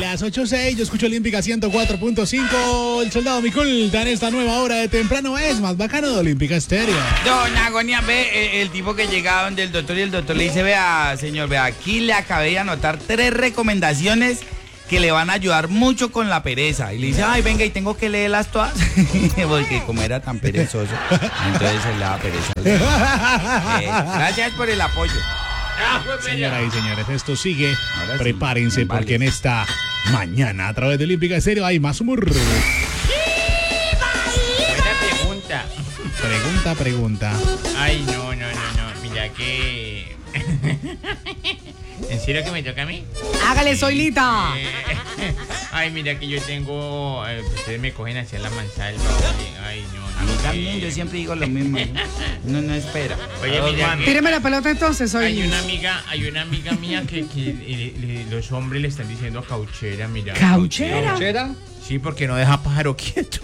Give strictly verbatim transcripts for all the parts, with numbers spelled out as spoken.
las ocho seis, yo escucho Olímpica ciento cuatro punto cinco. El soldado Miculta en esta nueva hora de temprano es más bacano de Olímpica Estéreo. Don Agonia, ve el, el tipo que llega donde el doctor y el doctor le dice, vea, señor, vea, aquí le acabé de anotar tres recomendaciones que le van a ayudar mucho con la pereza. Y le dice, ay, venga, y tengo que leerlas todas. Porque como era tan perezoso, entonces se le daba pereza. Eh, gracias por el apoyo. Señoras y señores, esto sigue. Ahora Prepárense sí, porque vale. en esta mañana a través de Olímpica Estéreo hay más humor. Buena pregunta. Pregunta, pregunta. Ay, no, no, no, no. Mira que... ¿En serio que me toca a mí? Hágale, Zoilita. Eh, Ay, mira que yo tengo... eh, ustedes me cogen hacia la mansalva. Oye. Ay, no, no. A mí sé. también, yo siempre digo lo mismo. No, no espera. Oye, mira que Tíreme la pelota entonces, hay Zoilita. una amiga, hay una amiga mía que, que eh, le- los hombres le están diciendo cauchera, mira. ¿Cauchera? ¿Chera? Sí, porque no deja pájaro quieto.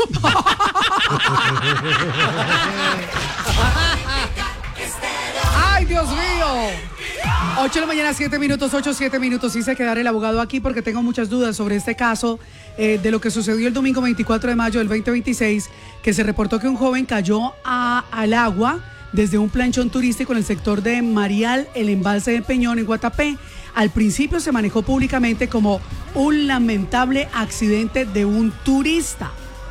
¡Ay, Dios mío! ocho de la mañana, siete minutos, ocho, siete minutos. Hice quedar el abogado aquí porque tengo muchas dudas sobre este caso eh, de lo que sucedió el domingo veinticuatro de mayo del veinte veintiséis, que se reportó que un joven cayó a- al agua desde un planchón turístico en el sector de Marial, el embalse de Peñón, en Guatapé. Al principio se manejó públicamente como un lamentable accidente de un turista.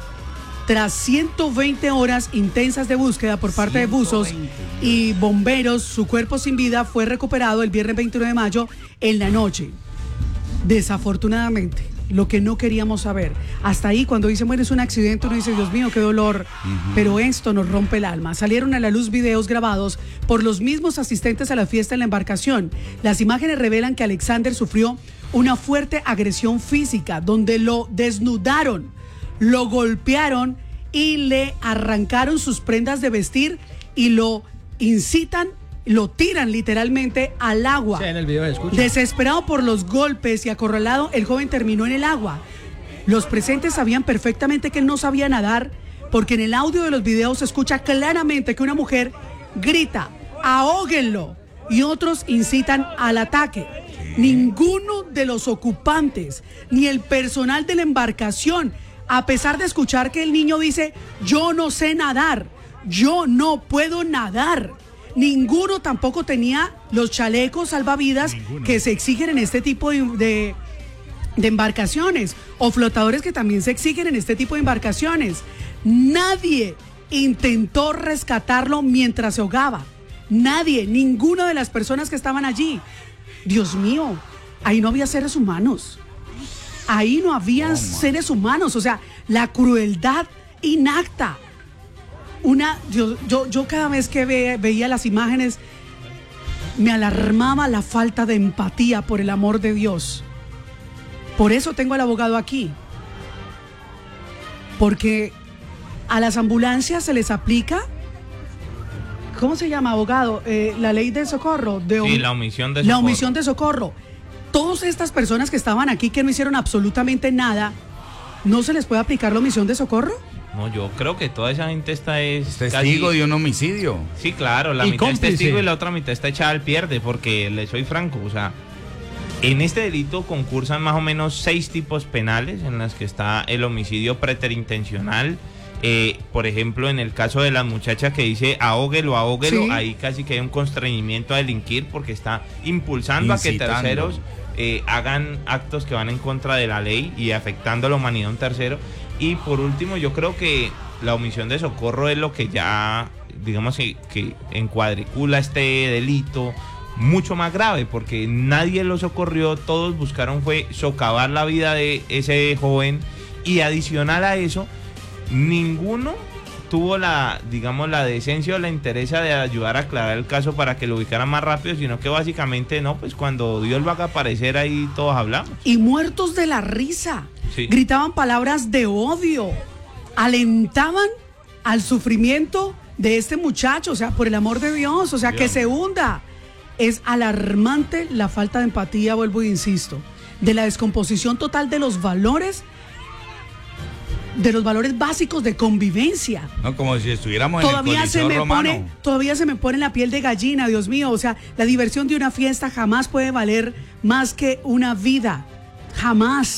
Tras ciento veinte horas intensas de búsqueda por parte de buzos ciento veinte, y bomberos, su cuerpo sin vida fue recuperado el viernes veintiuno de mayo en la noche. Desafortunadamente, lo que no queríamos saber. Hasta ahí, cuando dicen, bueno, es un accidente, uno dice, Dios mío, qué dolor. Pero esto nos rompe el alma. Salieron a la luz videos grabados por los mismos asistentes a la fiesta en la embarcación. Las imágenes revelan que Alexander sufrió una fuerte agresión física, donde lo desnudaron, lo golpearon y le arrancaron sus prendas de vestir y lo incitan, lo tiran literalmente al agua. Sí, en el video se escucha. Desesperado por los golpes y acorralado, el joven terminó en el agua. Los presentes sabían perfectamente que él no sabía nadar, porque en el audio de los videos se escucha claramente que una mujer grita, ahóguenlo, y otros incitan al ataque. Ninguno de los ocupantes, ni el personal de la embarcación, a pesar de escuchar que el niño dice, yo no sé nadar, yo no puedo nadar, ninguno tampoco tenía los chalecos salvavidas Ninguno. que se exigen en este tipo de, de, de embarcaciones, o flotadores que también se exigen en este tipo de embarcaciones. Nadie intentó rescatarlo mientras se ahogaba. Nadie, ninguna de las personas que estaban allí. Dios mío, ahí no había seres humanos. Ahí no habían seres humanos, o sea, la crueldad inacta. Una, yo, yo, yo cada vez que ve- veía las imágenes, me alarmaba la falta de empatía, por el amor de Dios. Por eso tengo al abogado aquí. Porque a las ambulancias se les aplica, ¿cómo se llama, abogado? Eh, la ley de socorro. De Sí, om- la omisión de La socorro. omisión de socorro. Todas estas personas que estaban aquí, que no hicieron absolutamente nada, ¿no se les puede aplicar la omisión de socorro? No, yo creo que toda esa gente está es Testigo casi- de un homicidio. Sí, claro, la Y mitad cómplice. es testigo y la otra mitad está echada al pierde, porque le soy franco, o sea, en este delito concursan más o menos seis tipos penales en las que está el homicidio preterintencional. Eh, por ejemplo, en el caso de la muchacha que dice ahóguelo, ahóguelo, Sí. ahí casi que hay un constreñimiento a delinquir porque está impulsando Incitando. a que terceros eh, hagan actos que van en contra de la ley y afectando a la humanidad a un tercero. Y por último, yo creo que la omisión de socorro es lo que ya, digamos, que, que encuadricula este delito mucho más grave, porque nadie lo socorrió, todos buscaron fue socavar la vida de ese joven, y adicional a eso, ninguno tuvo la, digamos, la decencia o la interesa de ayudar a aclarar el caso para que lo ubicaran más rápido, sino que básicamente, no, pues cuando Dios lo haga aparecer ahí todos hablamos. Y muertos de la risa. Sí. Gritaban palabras de odio. Alentaban al sufrimiento de este muchacho. O sea, por el amor de Dios. O sea, que Dios. se hunda. Es alarmante la falta de empatía, vuelvo e insisto. De la descomposición total de los valores, de los valores básicos de convivencia. No, como si estuviéramos en el Todavía se Coliseo me romano. pone, todavía se me pone la piel de gallina, Dios mío. O sea, la diversión de una fiesta jamás puede valer más que una vida. Jamás.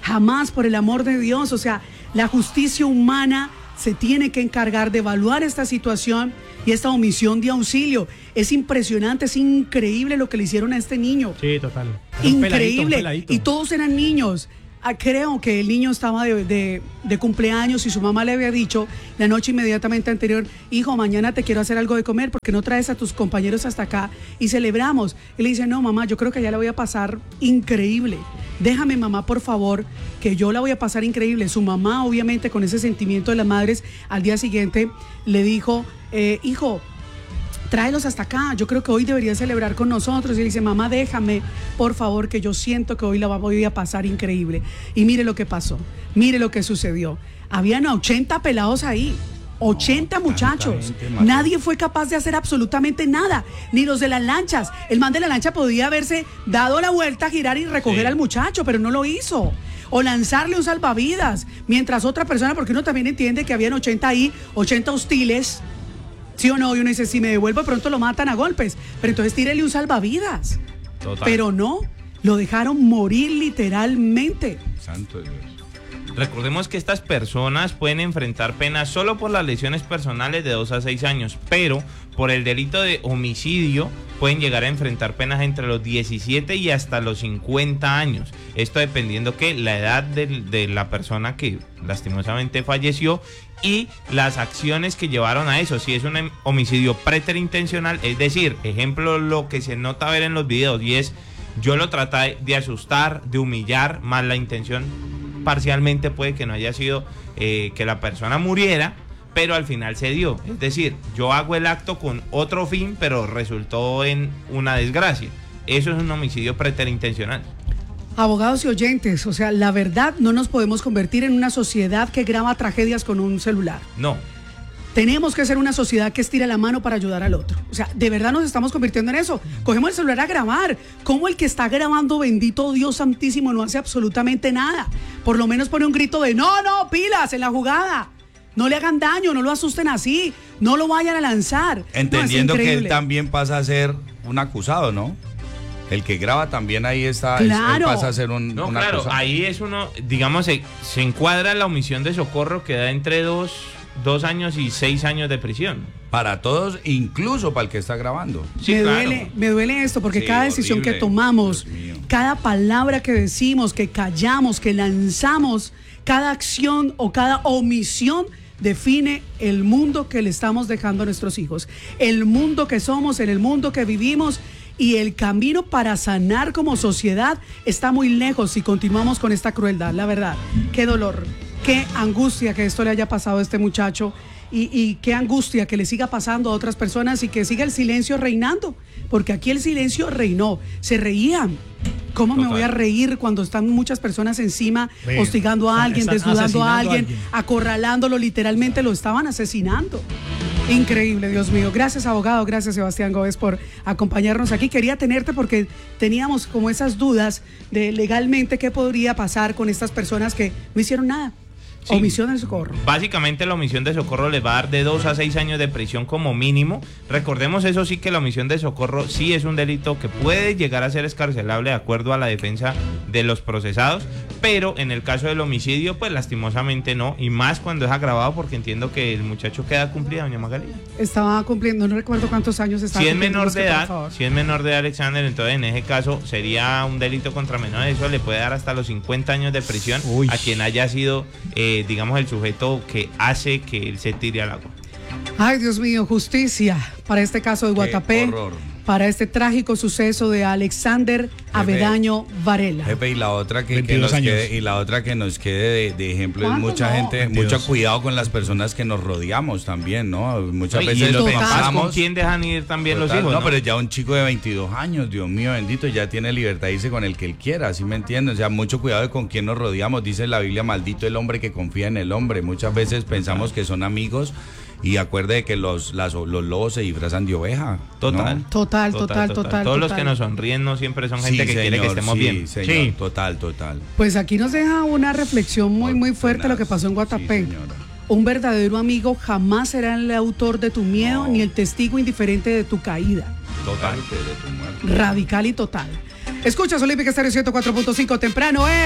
Jamás, por el amor de Dios. O sea, la justicia humana se tiene que encargar de evaluar esta situación y esta omisión de auxilio. Es impresionante, es increíble lo que le hicieron a este niño. Sí, total. Era un Increíble. peladito, un peladito. Y todos eran niños. Ah, creo que el niño estaba de, de, de cumpleaños y su mamá le había dicho la noche inmediatamente anterior: hijo, mañana te quiero hacer algo de comer, porque no traes a tus compañeros hasta acá y celebramos. Y le dice: no, mamá, yo creo que ya la voy a pasar increíble. Déjame, mamá, por favor, que yo la voy a pasar increíble. Su mamá, obviamente, con ese sentimiento de las madres, al día siguiente le dijo: eh, hijo, tráelos hasta acá, yo creo que hoy debería celebrar con nosotros. Y le dice: mamá, déjame, por favor, que yo siento que hoy la voy a pasar increíble. Y mire lo que pasó, mire lo que sucedió. Habían ochenta pelados ahí, ochenta no, muchachos. Nadie fue capaz de hacer absolutamente nada, ni los de las lanchas. El man de la lancha podía haberse dado la vuelta, girar y recoger sí. al muchacho, pero no lo hizo. O lanzarle un salvavidas, mientras otra persona, porque uno también entiende que habían ochenta ahí, ochenta hostiles. ¿Sí o no? Y uno dice: si me devuelvo pronto lo matan a golpes. Pero entonces tírele un salvavidas. Total. Pero no, lo dejaron morir literalmente. Santo Dios. Recordemos que estas personas pueden enfrentar penas solo por las lesiones personales de dos a seis años, pero por el delito de homicidio pueden llegar a enfrentar penas entre los diecisiete y hasta los cincuenta años. Esto dependiendo que la edad de, de la persona que lastimosamente falleció y las acciones que llevaron a eso. Si es un homicidio preterintencional, es decir, ejemplo, lo que se nota ver en los videos, y es: yo lo traté de asustar, de humillar, más la intención parcialmente puede que no haya sido eh, que la persona muriera, pero al final se dio. Es decir, yo hago el acto con otro fin, pero resultó en una desgracia. Eso es un homicidio preterintencional. Abogados y oyentes, o sea, la verdad, no nos podemos convertir en una sociedad que graba tragedias con un celular. No. Tenemos que ser una sociedad que estira la mano para ayudar al otro. O sea, de verdad nos estamos convirtiendo en eso. Cogemos el celular a grabar. ¿Cómo el que está grabando, bendito Dios santísimo, no hace absolutamente nada? Por lo menos pone un grito de: no, no, pilas en la jugada. No le hagan daño, no lo asusten así. No lo vayan a lanzar. Entendiendo no, que él también pasa a ser un acusado, ¿no? El que graba también ahí está, claro. él pasa a ser un, no, un claro, acusado. Ahí es uno, digamos, se, se encuadra la omisión de socorro que da entre dos, dos años y seis años de prisión. Para todos, incluso para el que está grabando. Sí, me, claro. duele, me duele esto, porque sí, cada decisión horrible. que tomamos, cada palabra que decimos, que callamos, que lanzamos, cada acción o cada omisión define el mundo que le estamos dejando a nuestros hijos, el mundo que somos, en el mundo que vivimos. Y el camino para sanar como sociedad está muy lejos si continuamos con esta crueldad, la verdad. Qué dolor, qué angustia que esto le haya pasado a este muchacho, y, y qué angustia que le siga pasando a otras personas y que siga el silencio reinando, porque aquí el silencio reinó, se reían. ¿Cómo Total. me voy a reír cuando están muchas personas encima, bueno, hostigando a alguien, desnudando a alguien, a alguien, acorralándolo, literalmente lo estaban asesinando? Increíble, Dios mío. Gracias, abogado, gracias, Sebastián Gómez, por acompañarnos aquí. Quería tenerte porque teníamos como esas dudas de legalmente qué podría pasar con estas personas que no hicieron nada. Sí, omisión de socorro. Básicamente la omisión de socorro les va a dar de dos a seis años de prisión como mínimo. Recordemos eso sí, que la omisión de socorro sí es un delito que puede llegar a ser escarcelable de acuerdo a la defensa de los procesados, pero en el caso del homicidio pues lastimosamente no, y más cuando es agravado, porque entiendo que el muchacho queda cumplido, doña Magali. Estaba cumpliendo, no recuerdo cuántos años estaba. Si es menor de edad, si es menor de edad, Alexander, entonces en ese caso sería un delito contra menores, eso le puede dar hasta los cincuenta años de prisión. Uy. A quien haya sido eh, digamos el sujeto que hace que él se tire al agua. Ay, Dios mío, justicia para este caso de Guatapé, para este trágico suceso de Alexander Avedaño Varela. Jefe, y la otra que, que nos quede, y la otra que nos quede de, de ejemplo es mucha no? gente, veintidós. Mucho cuidado con las personas que nos rodeamos también, ¿no? Muchas Oye, veces y los pensamos, papás, ¿con quién dejan ir también total, los hijos? No, ¿no? pero ya un chico de veintidós años, Dios mío bendito, ya tiene libertad de irse con el que él quiera, ¿sí me entienden? O sea, mucho cuidado de con quién nos rodeamos. Dice la Biblia: maldito el hombre que confía en el hombre. Muchas veces pensamos que son amigos, y acuerde que los, las, los lobos se disfrazan de oveja. Total. ¿no? Total, total, total, total. Todos total. los que nos sonríen no siempre son gente sí, que señor, quiere que estemos sí, bien. Señor, sí, total, total. Pues aquí nos deja una reflexión muy, muy fuerte lo que pasó en Guatapé. Sí, un verdadero amigo jamás será el autor de tu miedo, no. ni el testigo indiferente de tu caída. Total. Radical y total. Escuchas Olímpica Estéreo ciento cuatro punto cinco temprano, ¿eh?